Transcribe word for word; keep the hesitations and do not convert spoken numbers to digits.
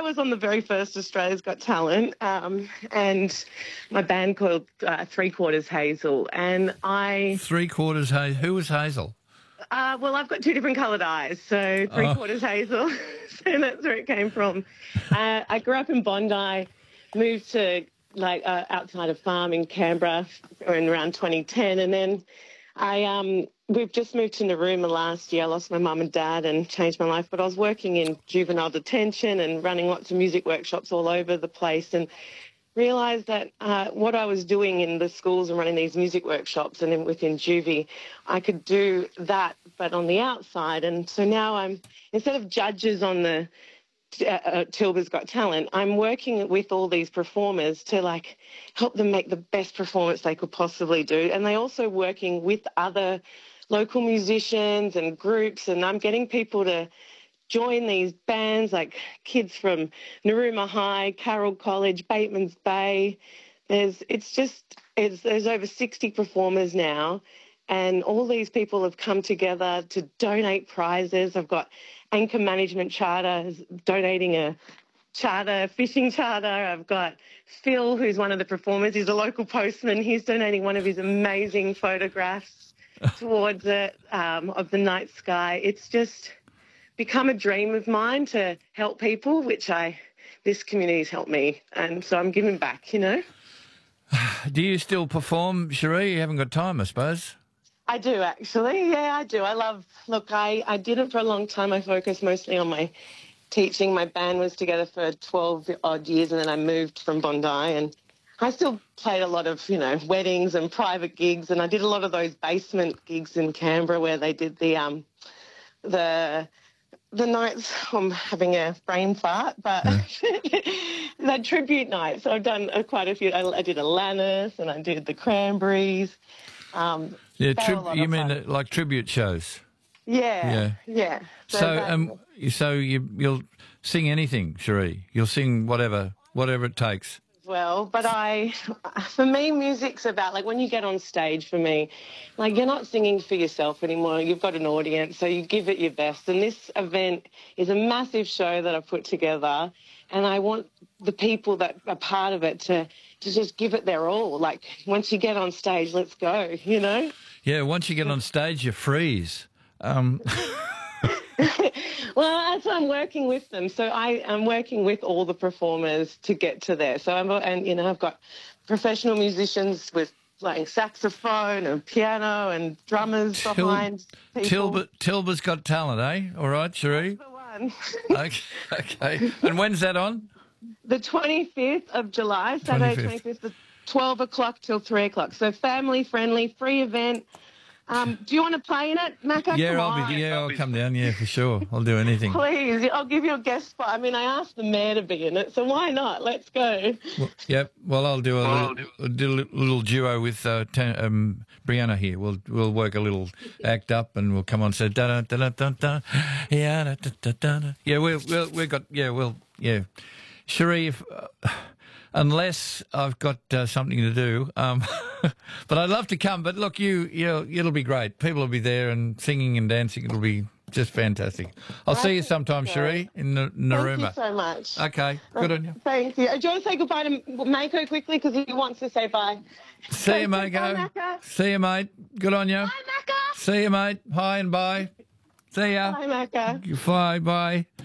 was on the very first Australia's Got Talent, um, and my band called uh, Three Quarters Hazel, and I... Three Quarters Hazel. Who was Hazel? Uh, well, I've got two different coloured eyes, so Three Oh. Quarters Hazel, so that's where it came from. Uh, I grew up in Bondi, moved to, like, uh, outside of farm in Canberra in around twenty ten, and then I... um. We've just moved to Narooma last year. I lost my mum and dad and changed my life, but I was working in juvenile detention and running lots of music workshops all over the place, and realised that uh, what I was doing in the schools and running these music workshops and in, within juvie, I could do that, but on the outside. And so now I'm, instead of judges on the uh, uh, Tilba's Got Talent, I'm working with all these performers to, like, help them make the best performance they could possibly do. And they also working with other local musicians and groups, and I'm getting people to join these bands, like kids from Narooma High, Carroll College, Bateman's Bay. There's, it's just, it's, there's over sixty performers now, and all these people have come together to donate prizes. I've got Anchor Management Charter donating a charter, fishing charter. I've got Phil, who's one of the performers. He's a local postman. He's donating one of his amazing photographs towards it, um, of the night sky. It's just become a dream of mine to help people, which I, this community's helped me, and so I'm giving back, you know. Do you still perform, Cherie? You haven't got time, I suppose. I do, actually. Yeah, I do. I love, look, I, I did it for a long time. I focused mostly on my teaching. My band was together for twelve odd years, and then I moved from Bondi, and I still played a lot of, you know, weddings and private gigs, and I did a lot of those basement gigs in Canberra where they did the um, the the nights. I'm having a brain fart, but yeah. The tribute nights. So I've done uh, quite a few. I, I did Alanis and I did the Cranberries. Um, yeah, tri- you mean uh, like tribute shows? Yeah, yeah, yeah. So, so that, um, so you you'll sing anything, Cherie? You'll sing whatever, whatever it takes. Well, but I, for me, music's about, like, when you get on stage, for me, like, you're not singing for yourself anymore. You've got an audience, so you give it your best. And this event is a massive show that I've put together, and I want the people that are part of it to, to just give it their all. Like, once you get on stage, let's go, you know? Yeah, once you get on stage, you freeze. Um... Well, that's why I'm working with them. So I am working with all the performers to get to there. So I'm, and you know, I've got professional musicians with playing saxophone and piano and drummers Til- behind people. Tilba, Tilba's Got Talent, eh? All right, Cherie. That's the one. okay, okay. And when's that on? The twenty-fifth of July, Saturday twenty-fifth, twenty-fifth, twelve o'clock till three o'clock. So family friendly, free event. Um, do you want to play in it, Macca? Yeah, come I'll on. be. Yeah, I'll come down. Yeah, for sure. I'll do anything. Please, I'll give you a guest spot. I mean, I asked the mayor to be in it, so why not? Let's go. Well, yep. Well, I'll do a little, I'll do a little duo with uh, ten, um, Brianna here. We'll we'll work a little act up, and we'll come on. So da da da da da yeah da da da da. Yeah, we'll we'll we've got yeah we'll yeah. Cherie, if, uh, unless I've got uh, something to do. Um, but I'd love to come. But look, you, you, it'll be great. People will be there and singing and dancing. It'll be just fantastic. I'll I see you sometime, so. Cherie, in N- Narooma. Thank you so much. Okay, good on you. Thank you. Do you want to say goodbye to Mako quickly because he wants to say bye? See you, Mako. See you, mate. Good on you. Bye, Macca. See you, mate. Hi and bye. See ya. Bye, Macca. Bye, bye.